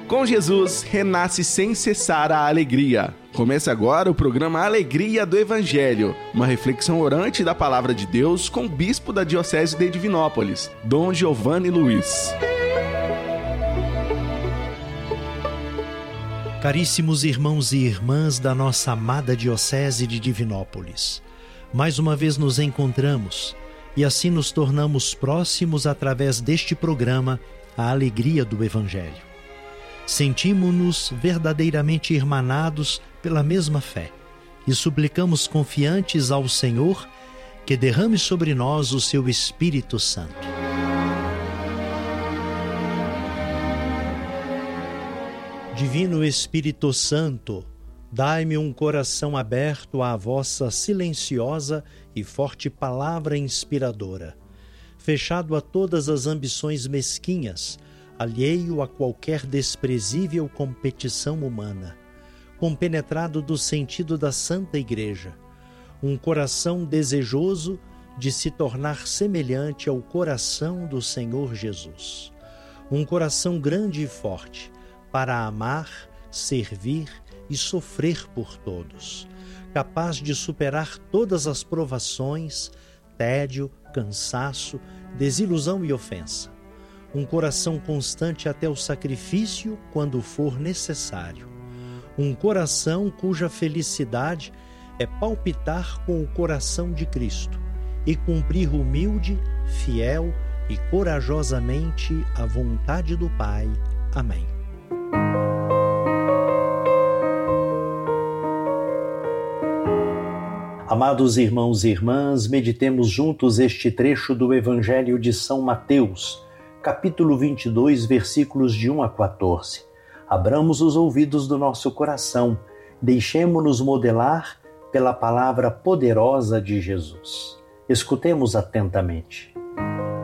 Com Jesus, renasce sem cessar a alegria. Começa agora o programa Alegria do Evangelho, uma reflexão orante da Palavra de Deus com o bispo da Diocese de Divinópolis, Dom Giovanni Luiz. Caríssimos irmãos e irmãs da nossa amada Diocese de Divinópolis, mais uma vez nos encontramos e assim nos tornamos próximos através deste programa, a Alegria do Evangelho. Sentimos-nos verdadeiramente irmanados pela mesma fé e suplicamos confiantes ao Senhor que derrame sobre nós o seu Espírito Santo. Divino Espírito Santo, dai-me um coração aberto à vossa silenciosa e forte palavra inspiradora, fechado a todas as ambições mesquinhas, alheio a qualquer desprezível competição humana, compenetrado do sentido da Santa Igreja, um coração desejoso de se tornar semelhante ao coração do Senhor Jesus, um coração grande e forte, para amar, servir e sofrer por todos, capaz de superar todas as provações, tédio, cansaço, desilusão e ofensa. Um coração constante até o sacrifício quando for necessário. Um coração cuja felicidade é palpitar com o coração de Cristo e cumprir humilde, fiel e corajosamente a vontade do Pai. Amém. Amados irmãos e irmãs, meditemos juntos este trecho do Evangelho de São Mateus, capítulo 22, versículos de 1 a 14. Abramos os ouvidos do nosso coração, deixemo-nos modelar pela palavra poderosa de Jesus. Escutemos atentamente.